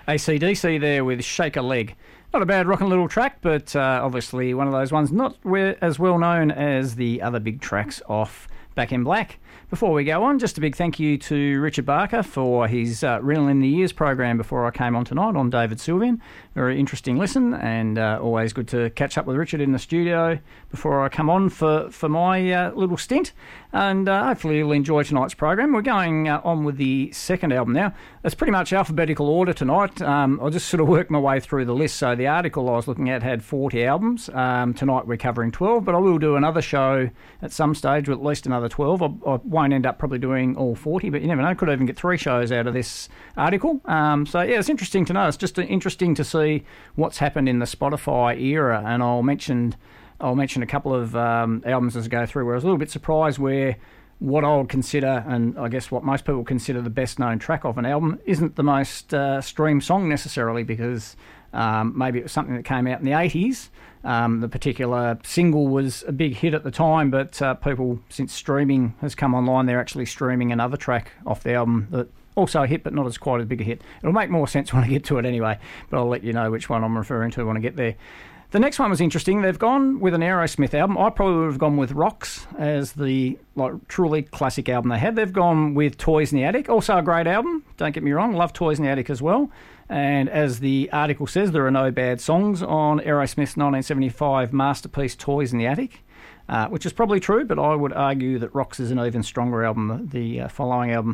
AC/DC there with Shake a Leg. Not a bad rockin' little track, but obviously one of those ones not as well known as the other big tracks off Back in Black. Before we go on, just a big thank you to Richard Barker for his Reeling in the Years program before I came on tonight on David Sylvian. Very interesting listen, and always good to catch up with Richard in the studio before I come on for my little stint. And hopefully you'll enjoy tonight's program. We're going on with the second album now. It's pretty much alphabetical order tonight. I'll just sort of work my way through the list. So the article I was looking at had 40 albums. Tonight we're covering 12, but I will do another show at some stage with at least another 12. I won't end up probably doing all 40, but you never know. Could even get 3 shows out of this article. So yeah, it's interesting to know. It's just interesting to see what's happened in the Spotify era, and I'll mention a couple of albums as I go through where I was a little bit surprised where what I would consider, and I guess what most people consider the best known track of an album, isn't the most streamed song necessarily, because maybe it was something that came out in the 80s. The particular single was a big hit at the time, but people, since streaming has come online, they're actually streaming another track off the album that also a hit, but not as quite as big a hit. It'll make more sense when I get to it anyway, but I'll let you know which one I'm referring to when I get there. The next one was interesting. They've gone with an Aerosmith album. I probably would have gone with Rocks as the truly classic album they had. They've gone with Toys in the Attic, also a great album. Don't get me wrong, love Toys in the Attic as well. And as the article says, there are no bad songs on Aerosmith's 1975 masterpiece Toys in the Attic, which is probably true, but I would argue that Rocks is an even stronger album, the following album.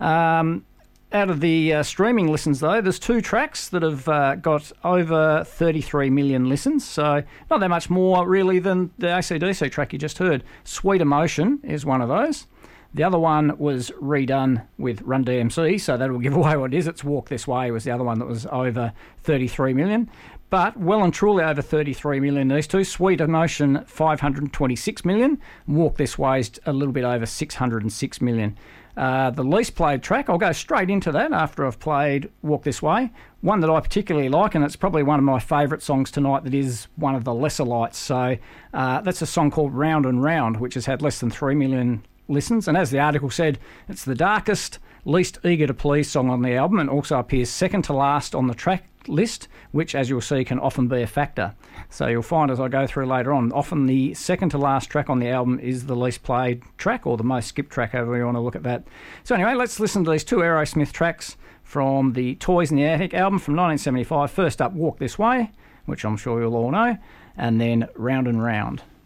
Out of the streaming listens, though, there's 2 tracks that have got over 33 million listens, so not that much more, really, than the AC/DC track you just heard. Sweet Emotion is one of those. The other one was redone with Run DMC, so that'll give away what it is. It's Walk This Way was the other one that was over 33 million. But well and truly over 33 million, these two. Sweet Emotion, 526 million. Walk This Way is a little bit over 606 million. The least played track, I'll go straight into that after I've played Walk This Way. One that I particularly like, and it's probably one of my favourite songs tonight that is one of the lesser lights. So that's a song called Round and Round, which has had less than 3 million listens. And as the article said, it's the darkest, least eager to please song on the album, and also appears second to last on the track list, which, as you'll see, can often be a factor. So you'll find as I go through later on, often the second to last track on the album is the least played track, or the most skipped track, however you want to look at that. So anyway, let's listen to these 2 Aerosmith tracks from the Toys in the Attic album from 1975. First up, Walk This Way, which I'm sure you'll all know, and then Round and Round.